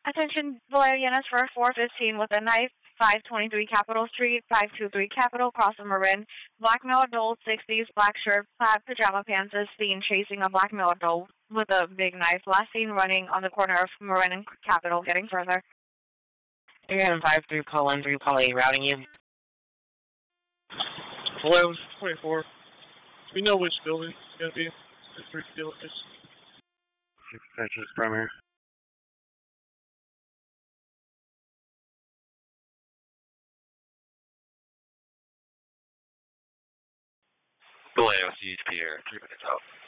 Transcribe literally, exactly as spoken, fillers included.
Attention, Valerianas for four fifteen with a knife, five twenty-three Capitol Street, five two three Capitol, cross of Marin. Black male adult, sixties, black shirt, plaid pajama pants, is seen chasing a black male adult with a big knife. Last seen running on the corner of Marin and Capitol, getting further. Again, five three, call one three, call eight, routing you. Hello, twenty-four. We know which building it's going to be. It's three dealers. six thirteen, Bremer. Vallejo, C H P here, three minutes out.